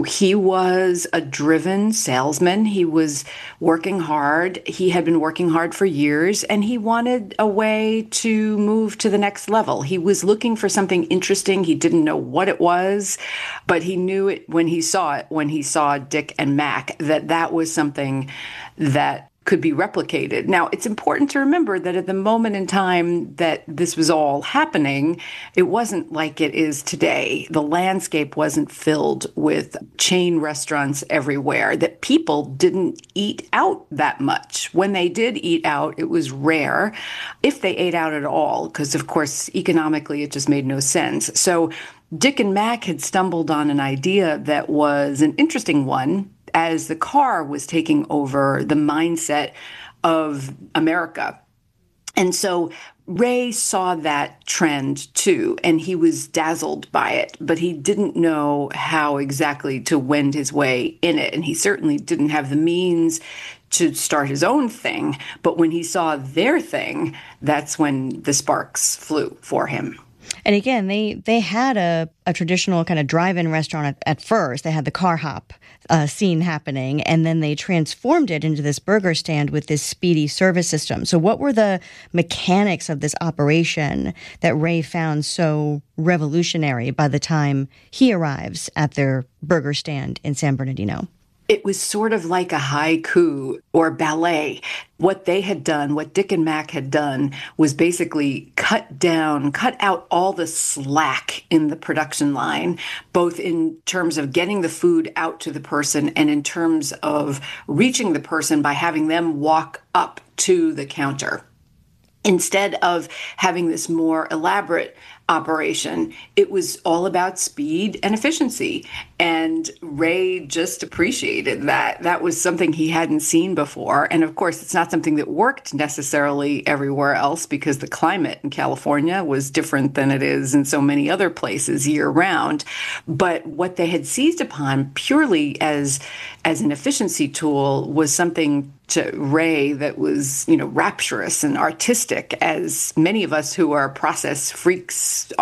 to. He was a driven salesman. He was working hard. He had been working hard for years, and he wanted a way to move to the next level. He was looking for something interesting. He didn't know what it was, but he knew it when he saw it, when he saw Dick and Mac, that that was something that could be replicated. Now, it's important to remember that at the moment in time that this was all happening, it wasn't like it is today. The landscape wasn't filled with chain restaurants everywhere, that people didn't eat out that much. When they did eat out, it was rare, if they ate out at all, because, of course, economically, it just made no sense. So Dick and Mac had stumbled on an idea that was an interesting one as the car was taking over the mindset of America. And so Ray saw that trend too, and he was dazzled by it, but he didn't know how exactly to wend his way in it. And he certainly didn't have the means to start his own thing. But when he saw their thing, that's when the sparks flew for him. And again, they had a traditional kind of drive-in restaurant at first. They had the car hop scene happening, and then they transformed it into this burger stand with this speedy service system. So what were the mechanics of this operation that Ray found so revolutionary by the time he arrives at their burger stand in San Bernardino? It was sort of like a haiku or ballet. What they had done, what Dick and Mac had done, was basically cut out all the slack in the production line, both in terms of getting the food out to the person and in terms of reaching the person by having them walk up to the counter. Instead of having this more elaborate operation, it was all about speed and efficiency. And Ray just appreciated that. That was something he hadn't seen before. And of course, it's not something that worked necessarily everywhere else because the climate in California was different than it is in so many other places year round. But what they had seized upon purely as an efficiency tool was something to Ray that was, rapturous and artistic, as many of us who are process freaks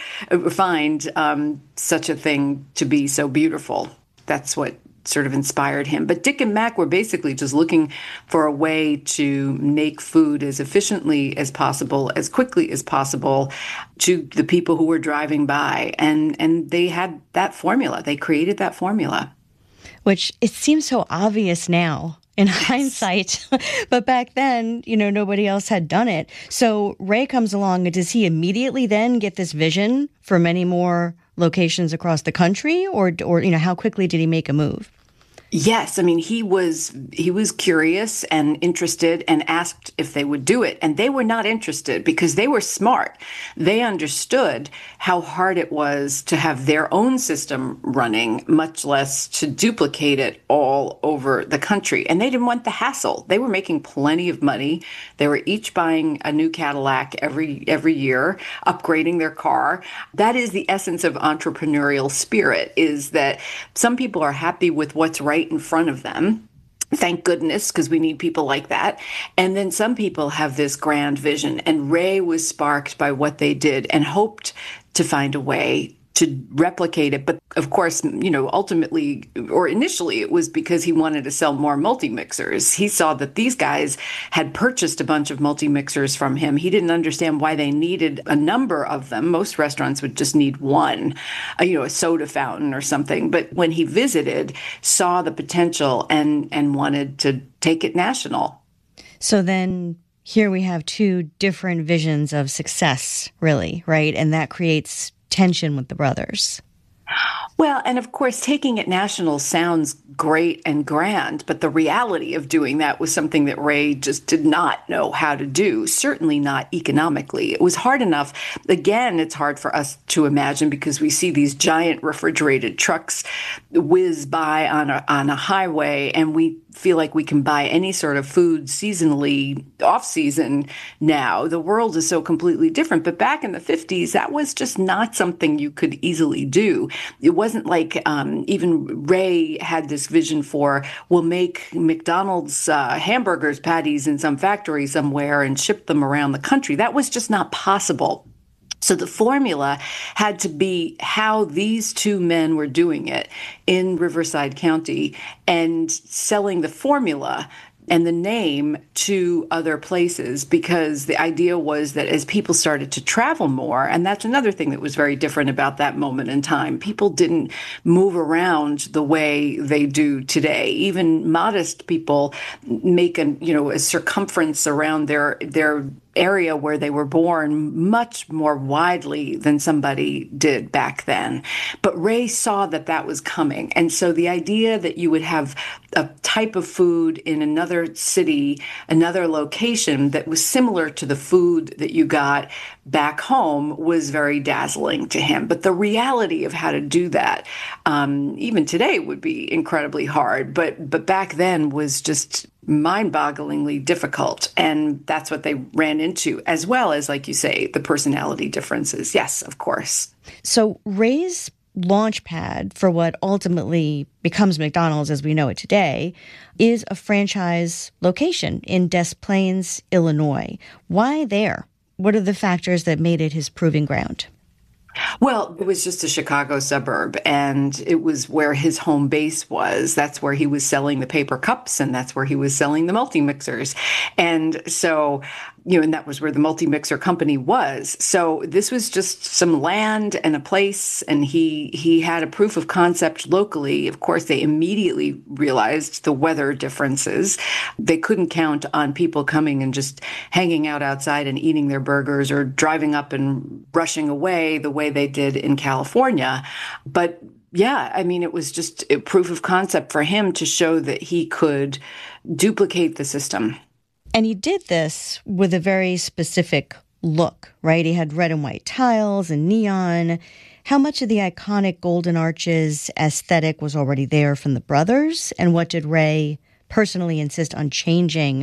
find such a thing to be so beautiful. That's what sort of inspired him. But Dick and Mac were basically just looking for a way to make food as efficiently as possible, as quickly as possible to the people who were driving by. And they had that formula. They created that formula. Which it seems so obvious now in hindsight, but back then, nobody else had done it. So Ray comes along, and does he immediately then get this vision for many more locations across the country, or how quickly did he make a move? Yes, I mean, he was curious and interested and asked if they would do it. And they were not interested because they were smart. They understood how hard it was to have their own system running, much less to duplicate it all over the country. And they didn't want the hassle. They were making plenty of money. They were each buying a new Cadillac every year, upgrading their car. That is the essence of entrepreneurial spirit, is that some people are happy with what's right in front of them. Thank goodness, because we need people like that. And then some people have this grand vision. And Ray was sparked by what they did and hoped to find a way to replicate it. But of course, ultimately, or initially, it was because he wanted to sell more multi-mixers. He saw that these guys had purchased a bunch of multi-mixers from him. He didn't understand why they needed a number of them. Most restaurants would just need one, a soda fountain or something. But when he visited, saw the potential and wanted to take it national. So then here we have two different visions of success, really, right? And that creates tension with the brothers. Well, and of course, taking it national sounds great and grand, but the reality of doing that was something that Ray just did not know how to do, certainly not economically. It was hard enough. Again, it's hard for us to imagine because we see these giant refrigerated trucks whiz by on a highway, and we feel like we can buy any sort of food seasonally, off-season now. The world is so completely different. But back in the 50s, that was just not something you could easily do. It wasn't like even Ray had this vision for, we'll make McDonald's hamburgers patties in some factory somewhere and ship them around the country. That was just not possible. So the formula had to be how these two men were doing it in Riverside County and selling the formula and the name to other places, because the idea was that as people started to travel more, and that's another thing that was very different about that moment in time, people didn't move around the way they do today. Even modest people make a circumference around their area where they were born much more widely than somebody did back then. But Ray saw that that was coming. And so the idea that you would have a type of food in another city, another location that was similar to the food that you got back home was very dazzling to him. But the reality of how to do that, even today, would be incredibly hard. But back then was just mind-bogglingly difficult. And that's what they ran into, as well as, like you say, the personality differences. Yes, of course. So Ray's launch pad for what ultimately becomes McDonald's as we know it today is a franchise location in Des Plaines, Illinois. Why there? What are the factors that made it his proving ground? Well, it was just a Chicago suburb, and it was where his home base was. That's where he was selling the paper cups, and that's where he was selling the multi-mixers. And so, and that was where the multi-mixer company was. So this was just some land and a place, and he had a proof of concept locally. Of course, they immediately realized the weather differences. They couldn't count on people coming and just hanging out outside and eating their burgers or driving up and rushing away the way they did in California. But yeah, I mean, it was just a proof of concept for him to show that he could duplicate the system. And he did this with a very specific look, right? He had red and white tiles and neon. How much of the iconic Golden Arches aesthetic was already there from the brothers? And what did Ray personally insist on changing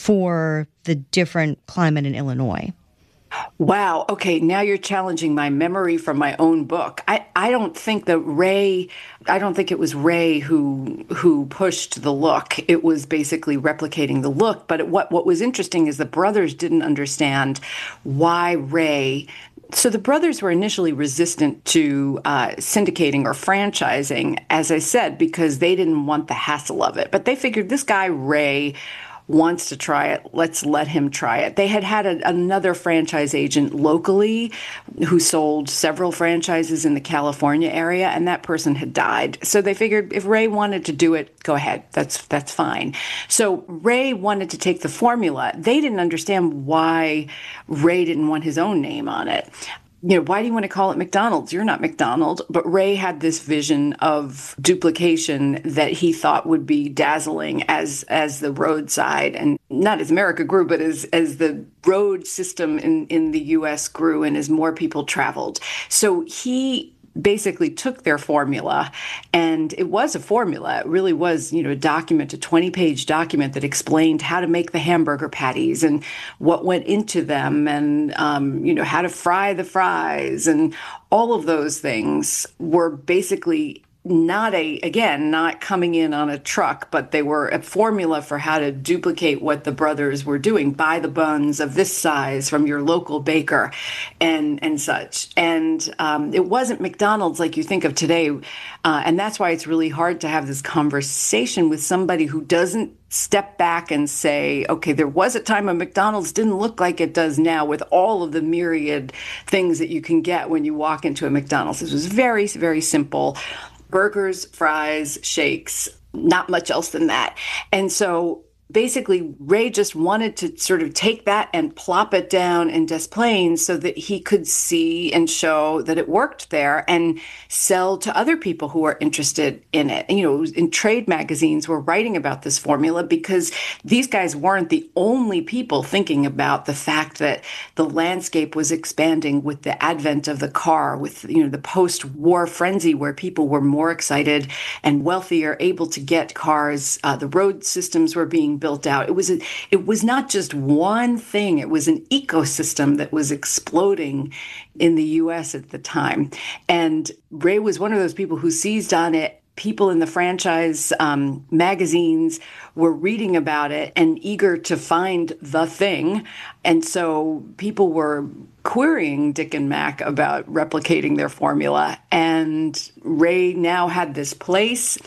for the different climate in Illinois? Wow. Okay. Now you're challenging my memory from my own book. I don't think I don't think it was Ray who pushed the look. It was basically replicating the look. But what was interesting is the brothers didn't understand why Ray. So the brothers were initially resistant to syndicating or franchising, as I said, because they didn't want the hassle of it. But they figured this guy, Ray, wants to try it. Let's let him try it. They had another franchise agent locally who sold several franchises in the California area, and that person had died. So they figured if Ray wanted to do it, go ahead. That's fine. So Ray wanted to take the formula. They didn't understand why Ray didn't want his own name on it. Why do you want to call it McDonald's? You're not McDonald. But Ray had this vision of duplication that he thought would be dazzling as the roadside, and not as America grew, but as the road system in the U.S. grew and as more people traveled. So he basically took their formula, and it was a formula. It really was, a document, a 20-page document that explained how to make the hamburger patties and what went into them and, how to fry the fries. And all of those things were basically not coming in on a truck, but they were a formula for how to duplicate what the brothers were doing. Buy the buns of this size from your local baker and such. And it wasn't McDonald's like you think of today. And that's why it's really hard to have this conversation with somebody who doesn't step back and say, okay, there was a time when McDonald's didn't look like it does now with all of the myriad things that you can get when you walk into a McDonald's. This was very, very simple. Burgers, fries, shakes, not much else than that. And so basically, Ray just wanted to sort of take that and plop it down in Des Plaines so that he could see and show that it worked there and sell to other people who are interested in it. And, in trade magazines were writing about this formula because these guys weren't the only people thinking about the fact that the landscape was expanding with the advent of the car, with, the post-war frenzy where people were more excited and wealthier, able to get cars. The road systems were being built out. It was not just one thing. It was an ecosystem that was exploding in the U.S. at the time. And Ray was one of those people who seized on it. People in the franchise magazines were reading about it and eager to find the thing. And so people were querying Dick and Mac about replicating their formula. And Ray now had this place.